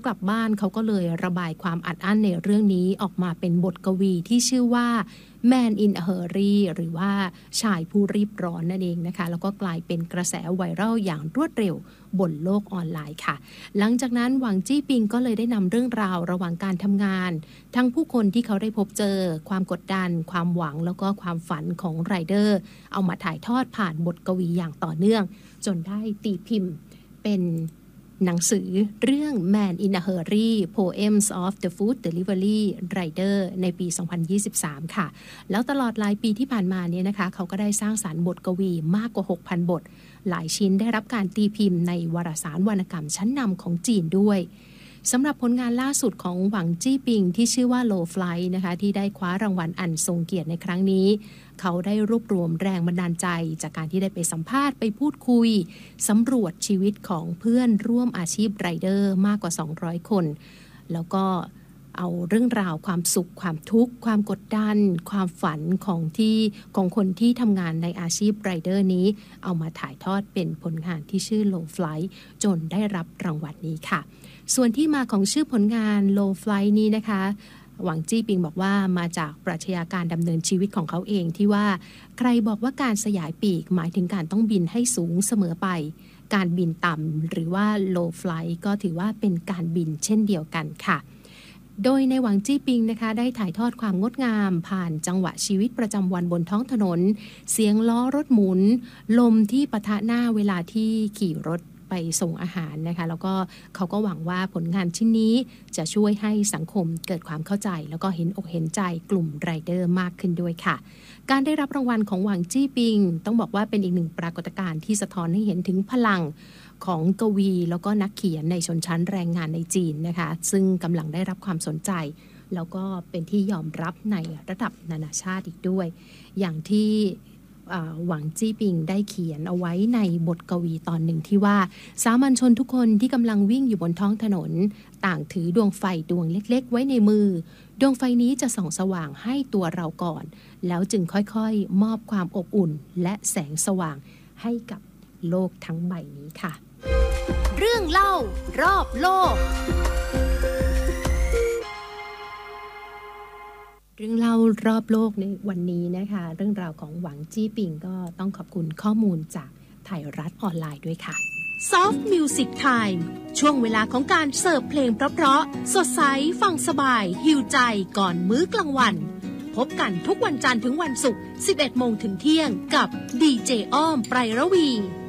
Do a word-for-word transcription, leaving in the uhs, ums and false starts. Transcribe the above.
กลับบ้านเขาก็เลยระบายความอัดอั้นในเรื่องนี้ออกมาเป็นบทกวีที่ชื่อว่า Man in a Hurry หรือว่าชายผู้รีบร้อนนั่นเองนะคะแล้วก็กลายเป็นกระแสไวรัลอย่างรวดเร็วบนโลกออนไลน์ค่ะหลังจากนั้นหวังจี้ปิงก็เลยได้นำเรื่องราวระหว่างการทำงานทั้งผู้คนที่เขาได้พบเจอความกดดันความหวังแล้วก็ความฝันของไรเดอร์เอามาถ่ายทอดผ่านบทกวีอย่างต่อเนื่องจนได้ตีพิมพ์เป็นหนังสือเรื่อง Man in a Hurry Poems of the Food Delivery Rider ในปี สองพันยี่สิบสาม ค่ะแล้วตลอดหลายปีที่ผ่านมาเนี่ยนะคะเขาก็ได้สร้างสรรค์บทกวีมากกว่า หกพัน บทหลายชิ้นได้รับการตีพิมพ์ในวารสารวรรณกรรมชั้นนำของจีนด้วยสำหรับผลงานล่าสุดของหวังจี้ปิงที่ชื่อว่า Low Flight นะคะที่ได้คว้ารางวัลอันทรงเกียรติในครั้งนี้เขาได้รวบรวมแรงบันดาลใจจากการที่ได้ไปสัมภาษณ์ไปพูดคุยสำรวจชีวิตของเพื่อนร่วมอาชีพไรเดอร์มากกว่าสองร้อยคนแล้วก็เอาเรื่องราวความสุขความทุกข์ความกดดันความฝันของที่ของคนที่ทำงานในอาชีพไรเดอร์นี้เอามาถ่ายทอดเป็นผลงานที่ชื่อ Low Flight จนได้รับรางวัลนี้ค่ะส่วนที่มาของชื่อผลงาน Low Flight นี้นะคะหวังจี้ปิงบอกว่ามาจากปรัชญาการดำเนินชีวิตของเขาเองที่ว่าใครบอกว่าการสยายปีกหมายถึงการต้องบินให้สูงเสมอไปการบินต่ำหรือว่า low flight ก็ถือว่าเป็นการบินเช่นเดียวกันค่ะโดยในหวังจี้ปิงนะคะได้ถ่ายทอดความงดงามผ่านจังหวะชีวิตประจำวันบนท้องถนนเสียงล้อรถหมุนลมที่ปะทะหน้าเวลาที่ขี่รถไปส่งอาหารนะคะแล้วก็เขาก็หวังว่าผลงานชิ้นนี้จะช่วยให้สังคมเกิดความเข้าใจแล้วก็เห็นอกเห็นใจกลุ่มไรเดอร์มากขึ้นด้วยค่ะการได้รับรางวัลของหวังจี้ปิงต้องบอกว่าเป็นอีกหนึ่งปรากฏการณ์ที่สะท้อนให้เห็นถึงพลังของกวีแล้วก็นักเขียนในชนชั้นแรงงานในจีนนะคะซึ่งกำลังได้รับความสนใจแล้วก็เป็นที่ยอมรับในระดับนานาชาติอีกด้วยอย่างที่หวังจี้ปิงได้เขียนเอาไว้ในบทกวีตอนหนึ่งที่ว่าสามัญชนทุกคนที่กำลังวิ่งอยู่บนท้องถนนต่างถือดวงไฟดวงเล็กๆไว้ในมือดวงไฟนี้จะส่องสว่างให้ตัวเราก่อนแล้วจึงค่อยๆมอบความอบอุ่นและแสงสว่างให้กับโลกทั้งใบนี้ค่ะเรื่องเล่ารอบโลกเรื่องเล่ารอบโลกในวันนี้นะคะเรื่องราวของหวังจี้ปิงก็ต้องขอบคุณข้อมูลจากไทยรัฐออนไลน์ด้วยค่ะ Soft Music Time ช่วงเวลาของการเสิร์ฟเพลงเพราะๆสดใสฟังสบายหิวใจก่อนมื้อกลางวันพบกันทุกวันจันทร์ถึงวันศุกร์ สิบเอ็ดโมงถึงเที่ยงกับดีเจอ้อมไพรระวี